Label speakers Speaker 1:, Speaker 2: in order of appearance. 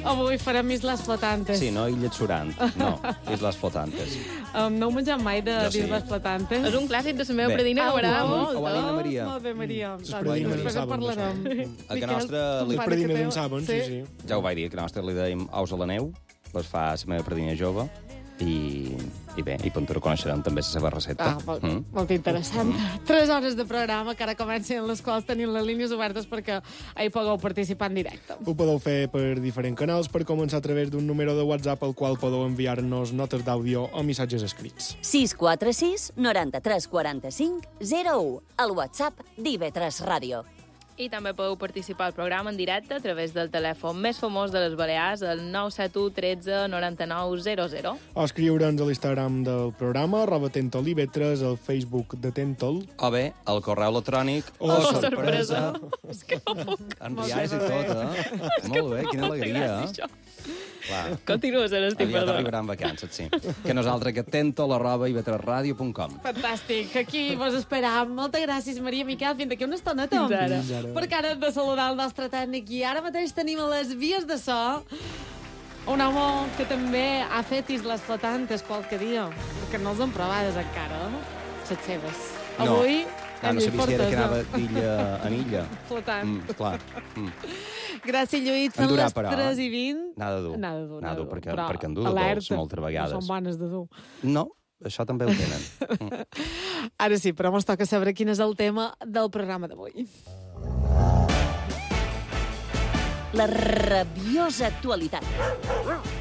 Speaker 1: Avui farem Islas Flotantes.
Speaker 2: Sí, no Illes Surant, no, Islas Flotantes.
Speaker 1: No heu menjat mai
Speaker 2: Jo sí.
Speaker 1: d'Islas Flotantes?
Speaker 3: És un clàssic de la meva
Speaker 2: Bé.
Speaker 3: predina que m'agrada
Speaker 1: Au,
Speaker 3: molt.
Speaker 2: Au, Alina Maria.
Speaker 1: Molt bé, Maria.
Speaker 4: Les predines
Speaker 1: Després
Speaker 4: en saben,
Speaker 1: parlarem.
Speaker 2: A que
Speaker 1: Miquel,
Speaker 2: nostra...
Speaker 1: ton
Speaker 4: Les
Speaker 1: pare
Speaker 4: predines
Speaker 1: que
Speaker 4: en
Speaker 1: teu-
Speaker 4: saben, sí.
Speaker 2: Ja ho vaig dir, que a nostra li dèiem aus a la neu, les fa la meva predina jove, i bé, i Puntura coneixerem també la seva recepta.
Speaker 1: Molt interessant. 3 hores de programa que ara comencen, les quals tenim les línies obertes perquè hi pugueu participar en directe.
Speaker 4: Ho podeu fer per diferents canals, per començar a través d'un número de WhatsApp al qual podeu enviar-nos notes d'àudio o missatges escrits.
Speaker 5: 646 93 45 01, el WhatsApp d'IV3 Ràdio.
Speaker 3: I també podeu participar al programa en directe a través del telèfon més famós de les Balears, el 971 13 99 00.
Speaker 4: O escriure'ns a l'Instagram del programa, @tentoliv3, al Facebook de Tentol.
Speaker 2: O bé, el correu electrònic,
Speaker 3: sorpresa. És que no puc.
Speaker 2: enviar-se i tot, Molt bé, quina alegria, Clar.
Speaker 3: Continua sent estic,
Speaker 2: Aviat
Speaker 3: perdona.
Speaker 2: arribaran vacances, sí. Que nosaltres, que tentol@ivetresradio.com.
Speaker 1: Fantàstic, aquí vos esperam. Moltes gràcies, Maria Miquel. Fins d'aquí una estoneta.
Speaker 3: Fins ara.
Speaker 1: Perquè ara hem de saludar el nostre tècnic i ara mateix tenim a les vies de so un home que també ha fet Islas Flotantes qualque dia, perquè no els hem provades encara, les seves.
Speaker 2: No.
Speaker 1: Avui hem
Speaker 2: No
Speaker 1: dit
Speaker 2: sabia si era que
Speaker 1: Fortesa.
Speaker 2: anava d'illa en illa.
Speaker 1: Flotant.
Speaker 2: Clar.
Speaker 1: Gràcies, Lluït. Són
Speaker 2: Endurà,
Speaker 1: les
Speaker 2: però,
Speaker 1: 3:20.
Speaker 2: Nada dur.
Speaker 1: Nada dur, nada dur.
Speaker 2: perquè
Speaker 1: Però
Speaker 2: en dur de
Speaker 1: alerta,
Speaker 2: dolç moltes vegades.
Speaker 1: No són bones de dur.
Speaker 2: No, això també ho tenen.
Speaker 1: Ara sí, però ens toca saber quin és el tema del programa d'avui.
Speaker 5: La rabiosa actualitat.